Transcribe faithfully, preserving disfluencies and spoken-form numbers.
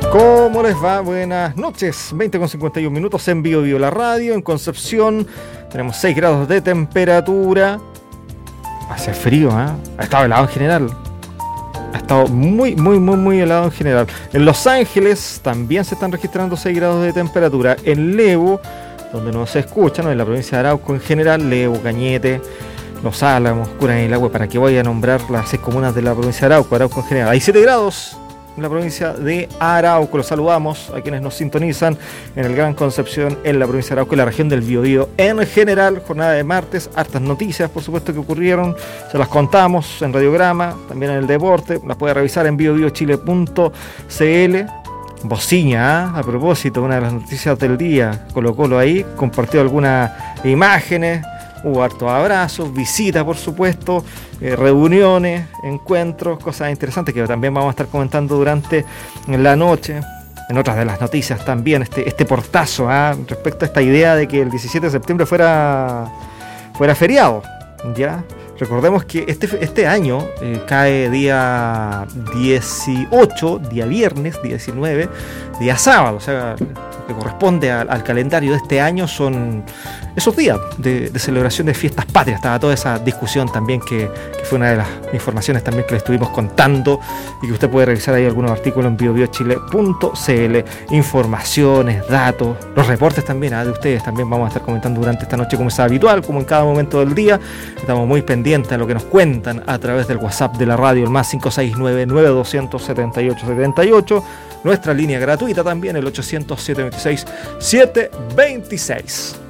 ¿Cómo les va? Buenas noches. veinte con cincuenta y un minutos en Bio Bio la radio. En Concepción tenemos seis grados de temperatura. Hace frío, ¿eh? Ha estado helado en general. Ha estado muy, muy, muy, muy helado en general. En Los Ángeles también se están registrando seis grados de temperatura. En Lebu, donde no se escucha, ¿no? En la provincia de Arauco en general, Lebu, Cañete, Los Álamos, Curanilahue, para que vaya a nombrar las seis comunas de la provincia de Arauco, Arauco en general. Hay siete grados en la provincia de Arauco. Los saludamos a quienes nos sintonizan en el Gran Concepción, en la provincia de Arauco y la región del Biobío en general. Jornada de martes, hartas noticias por supuesto que ocurrieron, se las contamos en Radiograma, también en el deporte, las puede revisar en bio bio chile punto c l. Bociña, ¿eh? A propósito, una de las noticias del día, Colo Colo ahí, compartió algunas imágenes. Hubo hartos abrazos, visitas por supuesto, eh, reuniones, encuentros, cosas interesantes que también vamos a estar comentando durante la noche. En otras de las noticias también, este, este portazo ¿eh? respecto a esta idea de que el diecisiete de septiembre fuera, fuera feriado. ¿Ya? Recordemos que este, este año eh, cae día dieciocho, día viernes, día diecinueve, día sábado, o sea, lo que corresponde al, al calendario de este año son esos días de, de celebración de fiestas patrias. Estaba toda esa discusión también que, que fue una de las informaciones también que le estuvimos contando y que usted puede revisar ahí algunos artículos en bio bio chile punto c l, informaciones, datos, los reportes también ¿eh? de ustedes también vamos a estar comentando durante esta noche como es habitual, como en cada momento del día. Estamos muy pendientes a lo que nos cuentan a través del WhatsApp de la radio, el más cinco seis nueve, nueve dos cero cero, siete ocho siete ocho, nuestra línea gratuita también, el ochocientos, setecientos veintiséis, setecientos veintiséis.